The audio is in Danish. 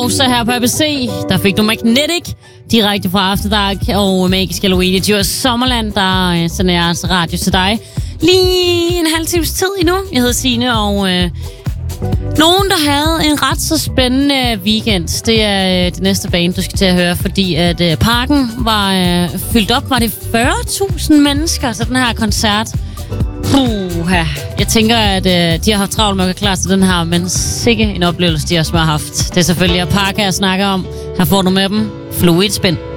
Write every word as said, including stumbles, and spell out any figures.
pause her på A B C. Der fik du Magnetic direkte fra Afterdark og Magisk Halloween i Djurs Sommerland, der sender jeg altså radio til dig. Lige en halv times tid endnu. Jeg hedder Signe, og øh, nogen, der havde en ret så spændende weekend, det er øh, det næste band, du skal til at høre, fordi at øh, parken var øh, fyldt op. Var det fyrre tusind mennesker til den her koncert? Puha. Jeg tænker, at øh, de har haft travlt med at klare til den her, men sikke en oplevelse, de også har haft. Det er selvfølgelig Parka, jeg snakker om. Her får du med dem Fluid Spin.